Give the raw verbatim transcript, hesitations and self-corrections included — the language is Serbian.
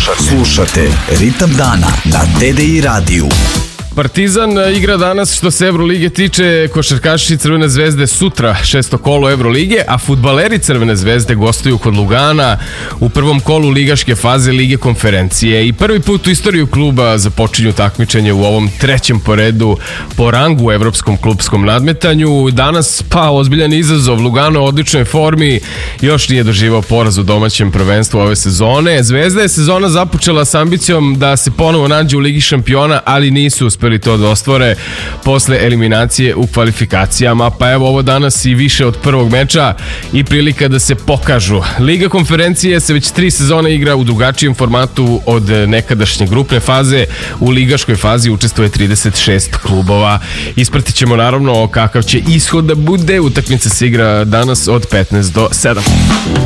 Slušate. Slušate Ritam dana na T D I radiju. Partizan igra danas što se Evrolige tiče, košarkaši Crvene zvezde sutra šesto kolo Evrolige, a fudbaleri Crvene zvezde gostuju kod Lugana u prvom kolu ligaške faze Lige konferencije i prvi put u istoriju kluba započinju takmičenje u ovom trećem po redu po rangu u evropskom klubskom nadmetanju. Danas pa ozbiljan izazov, Lugano u odličnoj formi, još nije doživao poraz u domaćem prvenstvu ove sezone. Zvezda je sezona započela s ambicijom da se ponovo nađe u Ligi šampiona, ali nisu uspeli to da ostvare posle eliminacije u kvalifikacijama, pa evo ovo danas i više od prvog meča i prilika da se pokažu. Liga konferencije se već tri sezone igra u drugačijem formatu od nekadašnje grupne faze. U ligaškoj fazi učestvuje trideset šest klubova. Ispratit ćemo naravno kakav će ishod da bude. Utakmica se igra danas od petnaest do sedam.